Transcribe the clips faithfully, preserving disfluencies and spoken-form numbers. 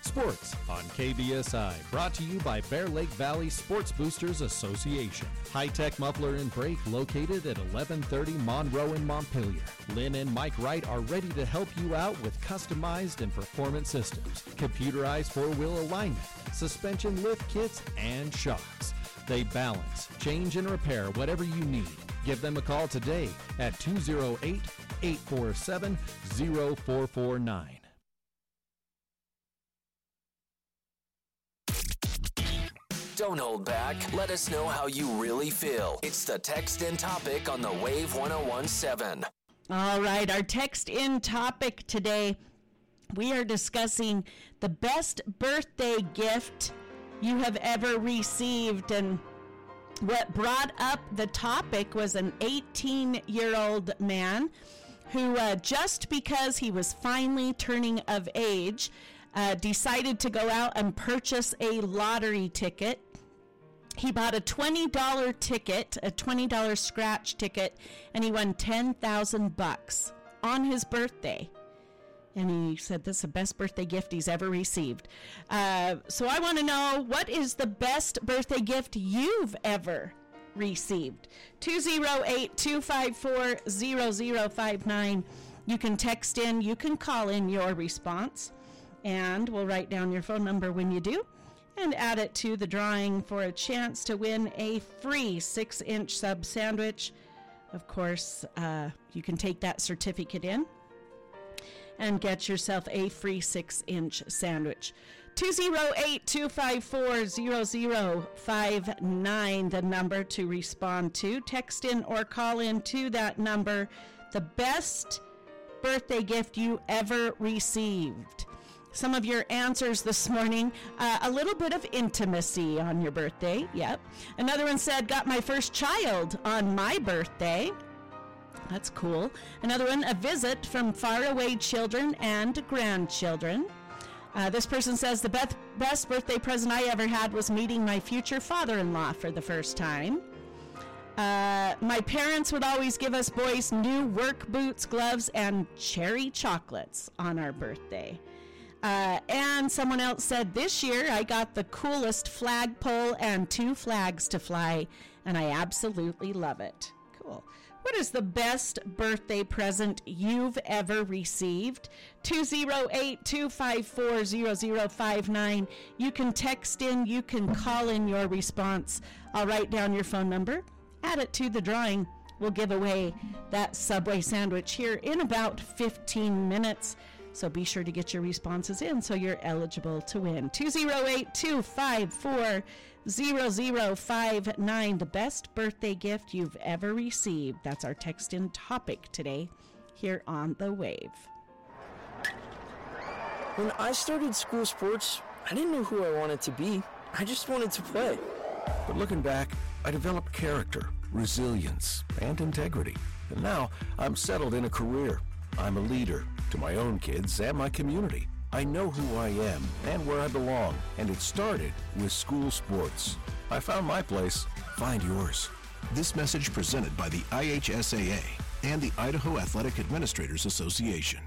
Sports on K B S I, brought to you by Bear Lake Valley Sports Boosters Association. High-tech muffler and brake located at eleven thirty Monroe in Montpelier. Lynn and Mike Wright are ready to help you out with customized and performance systems, computerized four-wheel alignment, suspension lift kits, and shocks. They balance, change, and repair whatever you need. Give them a call today at two oh eight, eight four seven, oh four four nine. Don't hold back. Let us know how you really feel. It's the Text In Topic on the Wave one oh one point seven. All right, our Text In Topic today, we are discussing the best birthday gift you have ever received. And what brought up the topic was an eighteen-year-old man who, uh, just because he was finally turning of age, uh, decided to go out and purchase a lottery ticket. He bought a twenty dollars ticket, a twenty dollars scratch ticket, and he won ten thousand bucks on his birthday. And he said this is the best birthday gift he's ever received. Uh, so I want to know, what is the best birthday gift you've ever received? two oh eight, two five four, oh oh five nine. You can text in, you can call in your response, and we'll write down your phone number when you do, and add it to the drawing for a chance to win a free six-inch sub sandwich. Of course, uh, you can take that certificate in and get yourself a free six-inch sandwich. two oh eight, two five four, oh oh five nine, the number to respond to. Text in or call in to that number. The best birthday gift you ever received. Some of your answers this morning, uh, a little bit of intimacy on your birthday. Yep. Another one said, got my first child on my birthday. That's cool. Another one, a visit from faraway children and grandchildren. Uh, this person says, the best, best birthday present I ever had was meeting my future father-in-law for the first time. Uh, my parents would always give us boys new work boots, gloves, and cherry chocolates on our birthday. Uh, and someone else said, this year I got the coolest flagpole and two flags to fly, and I absolutely love it. Cool. What is the best birthday present you've ever received? two oh eight, two five four, oh oh five nine. You can text in, you can call in your response. I'll write down your phone number, add it to the drawing. We'll give away that Subway sandwich here in about fifteen minutes. So be sure to get your responses in so you're eligible to win. two oh eight, two five four, oh oh five nine. The best birthday gift you've ever received. That's our text in topic today here on The Wave. When I started school sports, I didn't know who I wanted to be. I just wanted to play. But looking back, I developed character, resilience, and integrity. And now I'm settled in a career. I'm a leader to my own kids and my community. I know who I am and where I belong, and it started with school sports. I found my place. Find yours. This message presented by the I H S A A and the Idaho Athletic Administrators Association.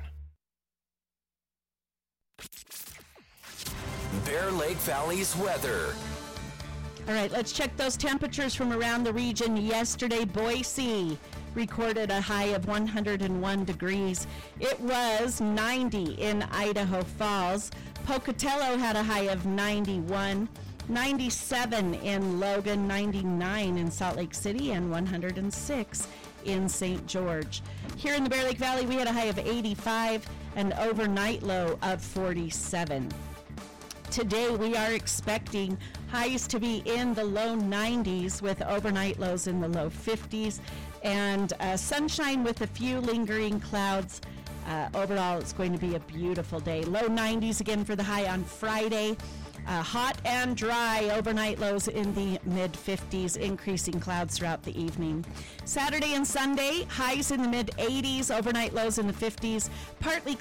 Bear Lake Valley's weather. All right, let's check those temperatures from around the region. Yesterday, Boise recorded a high of one hundred one degrees. It was ninety in Idaho Falls. Pocatello had a high of ninety-one, ninety-seven in Logan, ninety-nine in Salt Lake City, and one hundred six in Saint George. Here in the Bear Lake Valley, we had a high of eighty-five, an overnight low of forty-seven. Today, we are expecting highs to be in the low nineties with overnight lows in the low fifties, and uh, sunshine with a few lingering clouds. Uh, overall, it's going to be a beautiful day. Low nineties again for the high on Friday. Uh, hot and dry, overnight lows in the mid fifties, increasing clouds throughout the evening. Saturday and Sunday, highs in the mid eighties, overnight lows in the fifties, partly